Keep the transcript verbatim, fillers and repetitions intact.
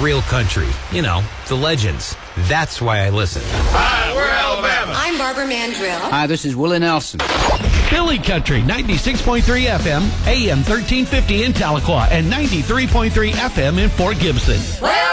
real country. You know, the legends. That's why I listen. Hi, we're Alabama. I'm Barbara Mandrill. Hi, this is Willie Nelson. Philly Country, ninety-six point three F M, A M thirteen fifty in Tahlequah, and ninety-three point three F M in Fort Gibson. Well,